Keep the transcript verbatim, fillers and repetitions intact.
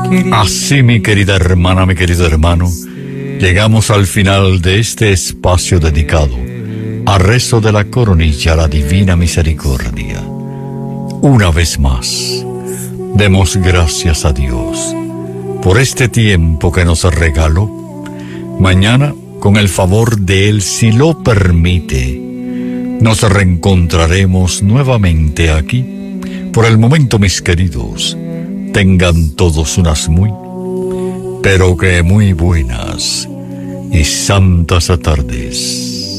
Así, mi querida hermana, mi querido hermano, llegamos al final de este espacio dedicado a rezo de la coronilla a la Divina Misericordia. Una vez más, demos gracias a Dios por este tiempo que nos regaló. Mañana, con el favor de Él, si lo permite, nos reencontraremos nuevamente aquí. Por el momento, mis queridos, tengan todos unas muy, pero que muy buenas y santas tardes.